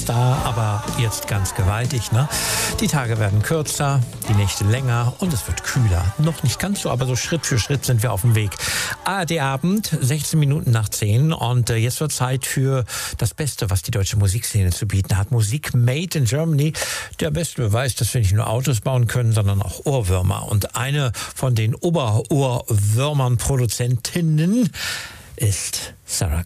da, aber jetzt ganz gewaltig, ne? Die Tage werden kürzer, die Nächte länger und es wird kühler. Noch nicht ganz so, aber so Schritt für Schritt sind wir auf dem Weg. ARD-Abend, 16 Minuten nach 10 und jetzt wird Zeit für das Beste, was die deutsche Musikszene zu bieten hat. Musik made in Germany. Der beste Beweis, dass wir nicht nur Autos bauen können, sondern auch Ohrwürmer. Und eine von den Oberohrwürmern-Produzentinnen ist Sarah